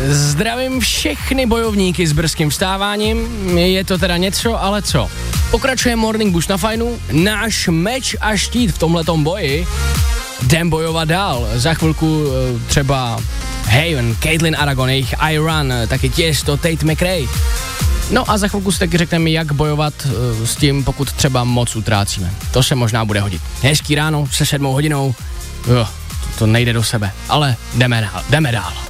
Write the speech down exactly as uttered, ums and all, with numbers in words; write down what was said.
Zdravím všechny bojovníky s brzkým vstáváním, je to teda něco, ale co? Pokračuje Morning Boost na fajnu, náš meč a štít v tomhletom boji, jdem bojovat dál, za chvilku třeba Haven, Caitlyn Aragon, jejich I Run, taky Tiesto, Tate McRae. No a za chvilku si taky řekneme, jak bojovat uh, s tím, pokud třeba moc utrácíme. To se možná bude hodit. Hezký ráno se sedmou hodinou, jo, to, to nejde do sebe, ale jdeme dál, jdeme dál.